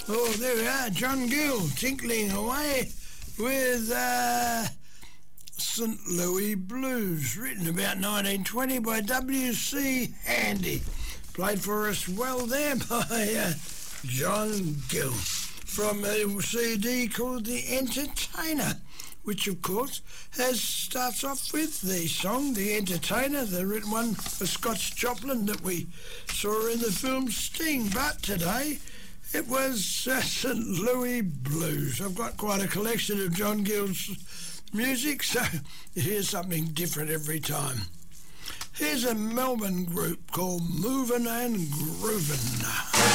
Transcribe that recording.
Oh, there we are, John Gill, tinkling away with St. Louis Blues, written about 1920 by W.C. Handy. Played for us well there by John Gill from a CD called The Entertainer, which of course starts off with the song The Entertainer, the written one for Scott Joplin that we saw in the film Sting. But today it was St. Louis Blues. I've got quite a collection of John Gill's music, so here's something different every time. Here's a Melbourne group called Movin' and Groovin'.